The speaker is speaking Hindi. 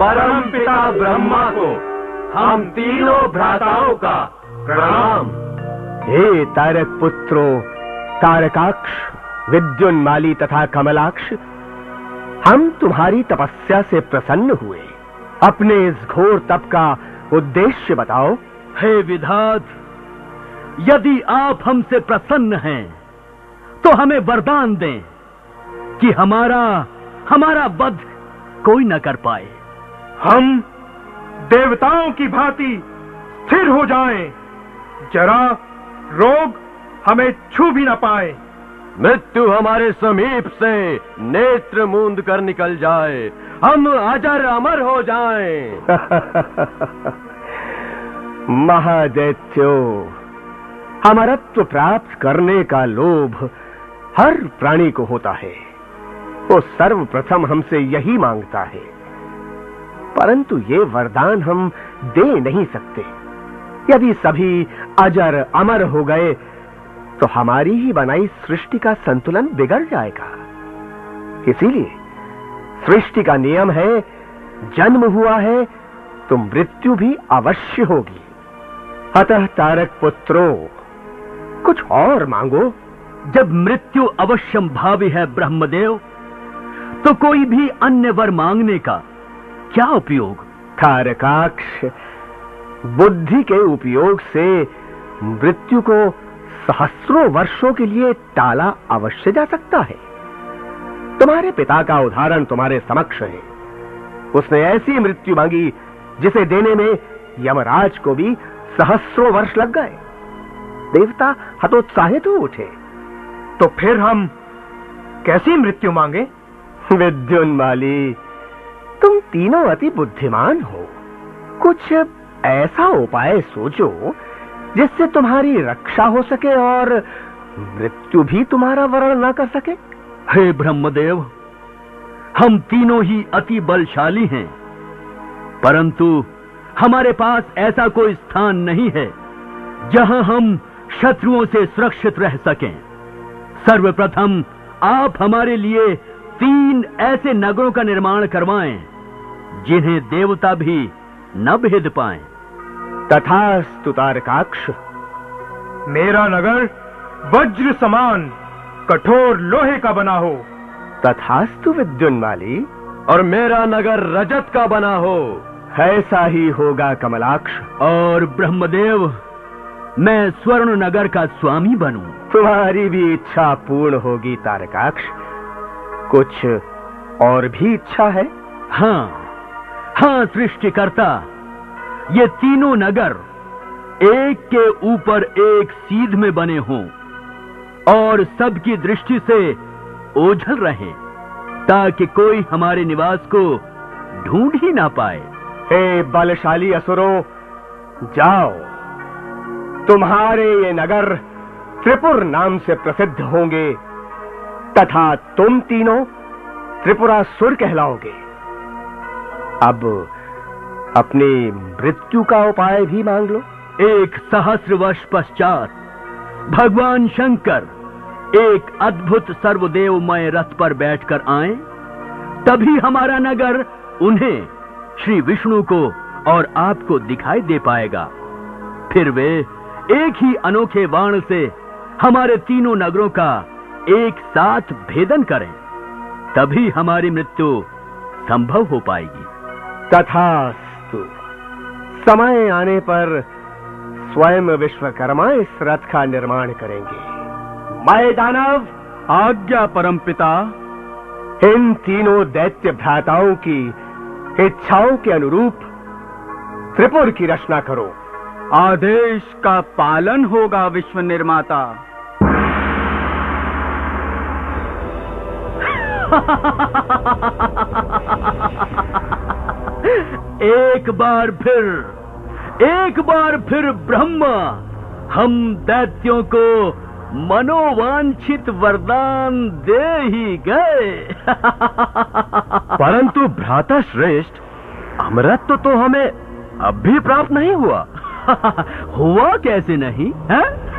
परमपिता ब्रह्मा को हम तीनों भ्राताओं का प्रणाम। हे तारक पुत्रों तारकाक्ष, विद्युन्माली तथा कमलाक्ष, हम तुम्हारी तपस्या से प्रसन्न हुए। अपने इस घोर तप का उद्देश्य बताओ। हे विधात, यदि आप हमसे प्रसन्न हैं तो हमें वरदान दें कि हमारा वध कोई न कर पाए। हम देवताओं की भांति स्थिर हो जाएं, जरा रोग हमें छू भी न पाए। मृत्यु हमारे समीप से नेत्र मूंद कर निकल जाए, हम अजर अमर हो जाएं। महादैत्यो, अमरत्व प्राप्त करने का लोभ हर प्राणी को होता है। वो सर्वप्रथम हमसे यही मांगता है, परंतु ये वरदान हम दे नहीं सकते। यदि सभी अजर अमर हो गए तो हमारी ही बनाई सृष्टि का संतुलन बिगड़ जाएगा। इसीलिए सृष्टि का नियम है, जन्म हुआ है तो मृत्यु भी अवश्य होगी। अतः तारक पुत्रों, कुछ और मांगो। जब मृत्यु अवश्यम भावी है ब्रह्मदेव, तो कोई भी अन्य वर मांगने का क्या उपयोग? तारकाक्ष, बुद्धि के उपयोग से मृत्यु को सहस्रों वर्षों के लिए टाला अवश्य जा सकता है। तुम्हारे पिता का उदाहरण तुम्हारे समक्ष है। उसने ऐसी मृत्यु मांगी जिसे देने में यमराज को भी सहस्रों वर्ष लग गए। देवता हतोत्साहित हो उठे। तो फिर हम कैसी मृत्यु मांगे? विद्युन्माली, तुम तीनों अति बुद्धिमान हो। कुछ ऐसा उपाय सोचो जिससे तुम्हारी रक्षा हो सके और मृत्यु भी तुम्हारा वरण न कर सके। हे ब्रह्मदेव, हम तीनों ही अति बलशाली हैं, परंतु हमारे पास ऐसा कोई स्थान नहीं है जहां हम शत्रुओं से सुरक्षित रह सकें। सर्वप्रथम आप हमारे लिए 3 ऐसे नगरों का निर्माण करवाएं जिन्हें देवता भी न भेद पाएं। तथास्तु तारकाक्ष। मेरा नगर वज्र समान कठोर लोहे का बना हो। तथास्तु विद्युन्माली। और मेरा नगर रजत का बना हो। ऐसा ही होगा कमलाक्ष। और ब्रह्मदेव, मैं स्वर्ण नगर का स्वामी बनूं। तुम्हारी भी इच्छा पूर्ण होगी तारकाक्ष। कुछ और भी इच्छा है? हाँ सृष्टिकर्ता, ये तीनों नगर एक के ऊपर एक सीध में बने हों और सबकी दृष्टि से ओझल रहें, ताकि कोई हमारे निवास को ढूंढ ही ना पाए। हे बलशाली असुरों, जाओ, तुम्हारे ये नगर त्रिपुर नाम से प्रसिद्ध होंगे तथा तुम तीनों त्रिपुरासुर कहलाओगे। अब अपनी मृत्यु का उपाय भी मांग लो। 1 सहस्र वर्ष पश्चात भगवान शंकर एक अद्भुत सर्वदेवमय रथ पर बैठकर आए, तभी हमारा नगर उन्हें, श्री विष्णु को और आपको दिखाई दे पाएगा। फिर वे एक ही अनोखे बाण से हमारे तीनों नगरों का एक साथ भेदन करें, तभी हमारी मृत्यु संभव हो पाएगी। तथास्तु। समय आने पर स्वयं विश्वकर्मा इस रथ का निर्माण करेंगे। मैं दानव, आज्ञा परमपिता। इन तीनों दैत्य भ्राताओं की इच्छाओं के अनुरूप त्रिपुर की रचना करो। आदेश का पालन होगा विश्व निर्माता। एक बार फिर ब्रह्मा हम दैत्यों को मनोवांछित वरदान दे ही गए। परंतु भ्राता श्रेष्ठ, अमरत्व तो हमें अब भी प्राप्त नहीं हुआ। हुआ कैसे नहीं है?